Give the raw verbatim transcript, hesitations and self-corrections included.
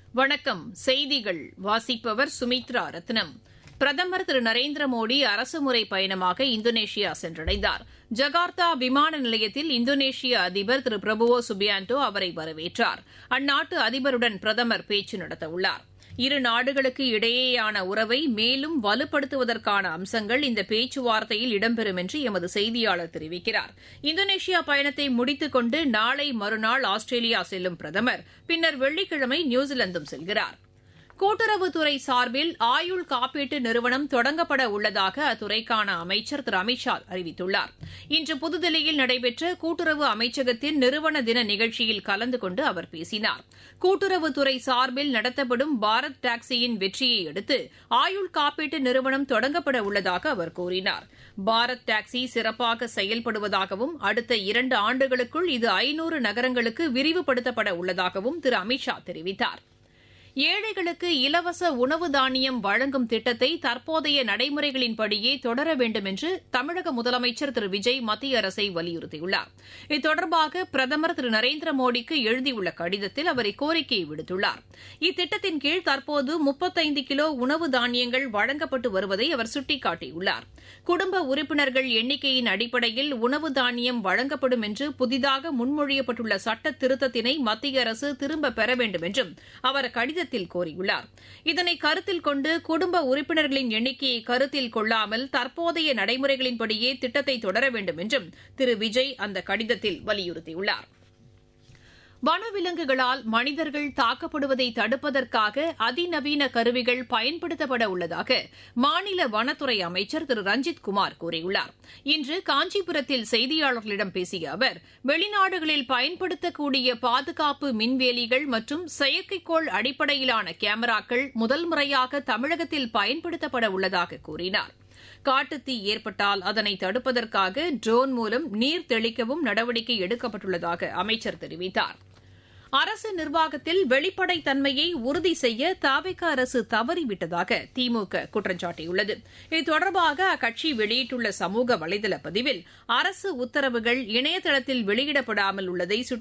வணக்கம். செய்திகள் வாசிப்பவர் சுமித்ரா ரத்னம். பிரதமர் திரு நரேந்திர மோடி அரசுமுறை பயணமாக இந்தோனேஷியா சென்றடைந்தார். ஜகார்த்தா விமான நிலையத்தில் இந்தோனேஷிய அதிபர் திரு பிரபுவோ சுபியான்டோ அவரை வரவேற்றார். அந்நாட்டு அதிபருடன் பிரதமர் பேச்சு நடத்தவுள்ளார். இரு நாடுகளுக்கு இடையேயான உறவை மேலும் வலுப்படுத்துவதற்கான அம்சங்கள் இந்த பேச்சுவார்த்தையில் இடம்பெறும் என்று எமது செய்தியாளர் தெரிவிக்கிறார். இந்தோனேஷியா பயணத்தை முடித்துக் கொண்டு நாளை மறுநாள் ஆஸ்திரேலியா செல்லும் பிரதமர் பின்னர் வெள்ளிக்கிழமை நியூசிலாந்தும் செல்கிறார். கூட்டுறவுத்துறை சார்பில் ஆயுள் காப்பீட்டு நிறுவனம் தொடங்கப்பட உள்ளதாக அத்துறைக்கான அமைச்சர் திரு அமித் ஷா அறிவித்துள்ளார். இன்று புதுதில்லியில் நடைபெற்ற கூட்டுறவு அமைச்சகத்தின் நிறுவன தின நிகழ்ச்சியில் கலந்து கொண்டு அவர் பேசினார். கூட்டுறவுத்துறை சார்பில் நடத்தப்படும் பாரத் டாக்ஸியின் வெற்றியை அடுத்து ஆயுள் காப்பீட்டு நிறுவனம் தொடங்கப்பட உள்ளதாக அவர் கூறினார். பாரத் டாக்ஸி சிறப்பாக செயல்படுவதாகவும் அடுத்த இரண்டு ஆண்டுகளுக்குள் இது ஐநூறு நகரங்களுக்கு விரிவுபடுத்தப்பட உள்ளதாகவும் திரு அமித் ஷா தெரிவித்தார். ஏழைகளுக்கு இலவச உணவு தானியம் வழங்கும் திட்டத்தை தற்போதைய நடைமுறைகளின்படியே தொடர வேண்டும் என்று தமிழக முதலமைச்சர் திரு விஜய் மத்திய அரசை வலியுறுத்தியுள்ளார். இது தொடர்பாக பிரதமர் திரு நரேந்திர மோடிக்கு எழுதியுள்ள கடிதத்தில் அவர் இக்கோரிக்கையை விடுத்துள்ளார். இத்திட்டத்தின் கீழ் தற்போது முப்பத்தைந்து கிலோ உணவு தானியங்கள் வழங்கப்பட்டு வருவதை அவர் சுட்டிக்காட்டியுள்ளார். குடும்ப உறுப்பினர்கள் எண்ணிக்கையின் அடிப்படையில் உணவு தானியம் வழங்கப்படும் என்று புதிதாக முன்மொழியப்பட்டுள்ள சட்ட திருத்தத்தினை மத்திய அரசு திரும்பப் பெற வேண்டும் என்றும் அவர் கடிதத்தில் கோரியுள்ளார். இதனை கருத்தில் கொண்டு குடும்ப உறுப்பினர்களின் எண்ணிக்கையை கருத்தில் கொள்ளாமல் தற்போதைய நடைமுறைகளின்படியே திட்டத்தை தொடர வேண்டும் என்றும் திரு விஜய் அந்த கடிதத்தில் வலியுறுத்தியுள்ளார். வனவிலங்குகளால் மனிதர்கள் தாக்கப்படுவதை தடுப்பதற்காக அதிநவீன கருவிகள் பயன்படுத்தப்பட உள்ளதாக மாநில வனத்துறை அமைச்சர் திரு ரஞ்சித் குமார் கூறியுள்ளார். இன்று காஞ்சிபுரத்தில் செய்தியாளர்களிடம் பேசிய அவர் வெளிநாடுகளில் பயன்படுத்தக்கூடிய பாதுகாப்பு மின்வேலிகள் மற்றும் செயற்கைக்கோள் அடிப்படையிலான கேமராக்கள் முதல் முறையாக தமிழகத்தில் பயன்படுத்தப்பட உள்ளதாக கூறினார். காட்டுத்தீ ஏற்பட்டால் அதனை தடுப்பதற்காக ட்ரோன் மூலம் நீர் தெளிக்கவும் நடவடிக்கை எடுக்கப்பட்டுள்ளதாக அமைச்சர் தெரிவித்தார். அரசு நிர்வாகத்தில் வெளிப்படைத்தன்மையை உறுதி செய்ய தவிக அரசு தவறிவிட்டதாக திமுக குற்றம் சாட்டியுள்ளது. இது தொடர்பாக அக்கட்சி வெளியிட்டுள்ள சமூக வலைதள பதிவில் அரசு உத்தரவுகள் இணையதளத்தில் வெளியிடப்படாமல் உள்ளதை